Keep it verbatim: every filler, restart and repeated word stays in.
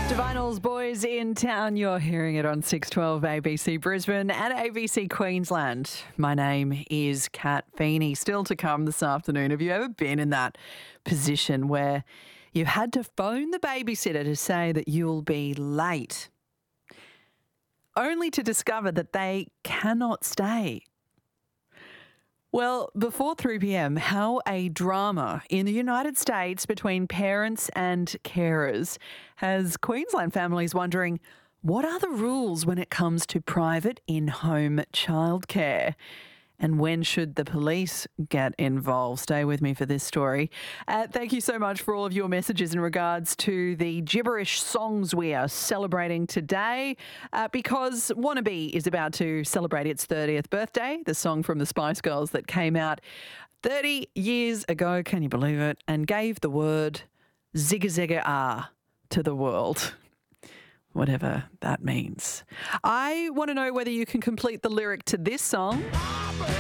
Divinals Boys in Town. You're hearing it on six twelve A B C Brisbane and A B C Queensland. My name is Kat Feeney. Still to come this afternoon. Have you ever been in that position where you had to phone the babysitter to say that you'll be late, only to discover that they cannot stay? Well, before three p.m, how a drama in the United States between parents and carers has Queensland families wondering, what are the rules when it comes to private in-home childcare? And when should the police get involved? Stay with me for this story. Uh, thank you so much for all of your messages in regards to the gibberish songs we are celebrating today, uh, because Wannabe is about to celebrate its thirtieth birthday, the song from the Spice Girls that came out thirty years ago, can you believe it, and gave the word zigga zigga ah to the world. Whatever that means. I want to know whether you can complete the lyric to this song.